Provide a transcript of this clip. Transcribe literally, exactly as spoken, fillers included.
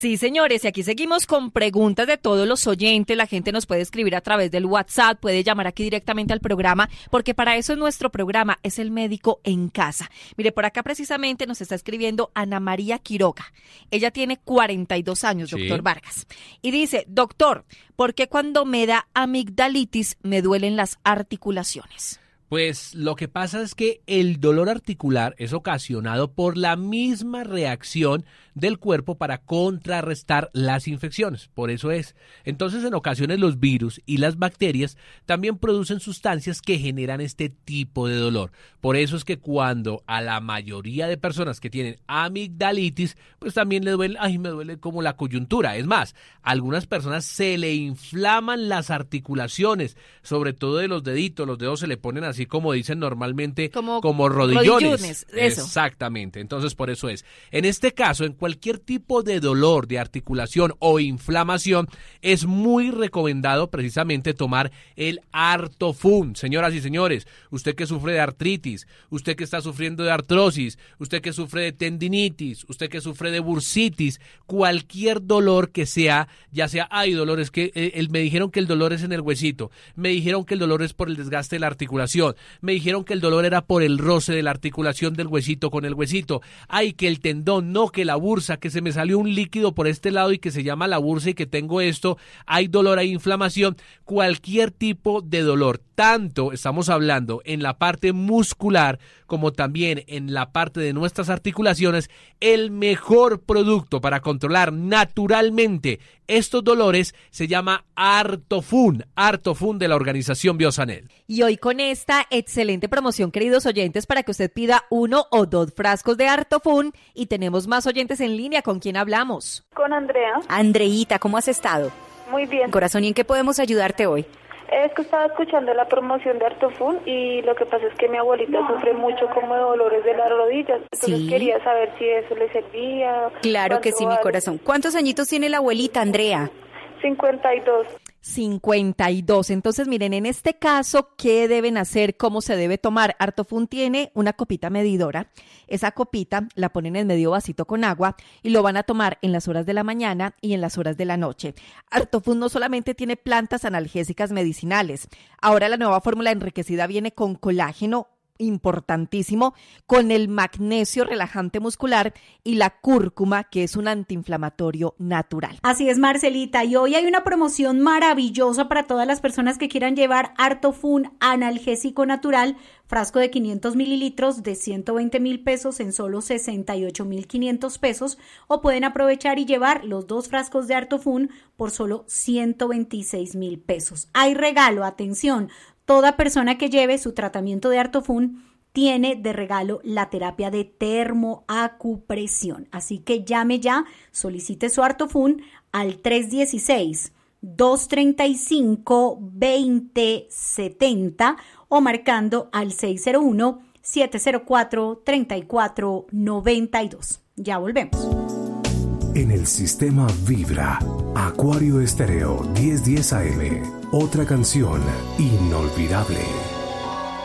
Sí, señores, y aquí seguimos con preguntas de todos los oyentes. La gente nos puede escribir a través del WhatsApp, puede llamar aquí directamente al programa, porque para eso es nuestro programa, es el médico en casa. Mire, por acá precisamente nos está escribiendo Ana María Quiroga. Ella tiene cuarenta y dos años, doctor sí. Vargas. Y dice, doctor, ¿por qué cuando me da amigdalitis me duelen las articulaciones? Pues lo que pasa es que el dolor articular es ocasionado por la misma reacción del cuerpo para contrarrestar las infecciones. Por eso es. Entonces, en ocasiones los virus y las bacterias también producen sustancias que generan este tipo de dolor. Por eso es que cuando a la mayoría de personas que tienen amigdalitis, pues también le duele, ay, me duele como la coyuntura. Es más, a algunas personas se le inflaman las articulaciones, sobre todo de los deditos. Los dedos se le ponen así como dicen normalmente, como, como rodillones. rodillones eso. Exactamente, entonces por eso es. En este caso, en cualquier tipo de dolor de articulación o inflamación, es muy recomendado precisamente tomar el Artofun. Señoras y señores, usted que sufre de artritis, usted que está sufriendo de artrosis, usted que sufre de tendinitis, usted que sufre de bursitis, cualquier dolor que sea, ya sea, hay dolores que eh, el, me dijeron que el dolor es en el huesito, me dijeron que el dolor es por el desgaste de la articulación, me dijeron que el dolor era por el roce de la articulación del huesito con el huesito, ay, que el tendón, no, que la bursa, que se me salió un líquido por este lado y que se llama la bursa y que tengo esto, hay dolor, hay inflamación, cualquier tipo de dolor, tanto estamos hablando en la parte muscular como también en la parte de nuestras articulaciones, el mejor producto para controlar naturalmente estos dolores se llama Artofun, Artofun de la organización Biosanel. Y hoy con esta excelente promoción, queridos oyentes, para que usted pida uno o dos frascos de Artofun, y tenemos más oyentes en línea. ¿Con quién hablamos? Con Andrea. Andreita, ¿cómo has estado? Muy bien. Corazón, ¿y en qué podemos ayudarte hoy? Es que estaba escuchando la promoción de Artofun y lo que pasa es que mi abuelita sufre mucho como de dolores de las rodillas. Entonces ¿sí? Quería saber si eso le servía. Claro que sí, mi corazón. ¿Cuántos añitos tiene la abuelita, Andrea? cincuenta y dos. cincuenta y dos. Entonces, miren, en este caso, ¿qué deben hacer? ¿Cómo se debe tomar? Artofun tiene una copita medidora. Esa copita la ponen en medio vasito con agua y lo van a tomar en las horas de la mañana y en las horas de la noche. Artofun no solamente tiene plantas analgésicas medicinales. Ahora la nueva fórmula enriquecida viene con colágeno, importantísimo, con el magnesio relajante muscular y la cúrcuma, que es un antiinflamatorio natural. Así es, Marcelita, y hoy hay una promoción maravillosa para todas las personas que quieran llevar Artofun analgésico natural, frasco de quinientos mililitros de ciento veinte mil pesos en solo sesenta y ocho mil quinientos pesos, o pueden aprovechar y llevar los dos frascos de Artofun por solo ciento veintiséis mil pesos. Hay regalo, atención. Toda persona que lleve su tratamiento de Artofun tiene de regalo la terapia de termoacupresión. Así que llame ya, solicite su Artofun al tres uno seis, dos tres cinco, dos cero siete cero o marcando al seis cero uno, siete cero cuatro, tres cuatro nueve dos. Ya volvemos. En el sistema Vibra, Acuario Estéreo diez diez A M, otra canción inolvidable.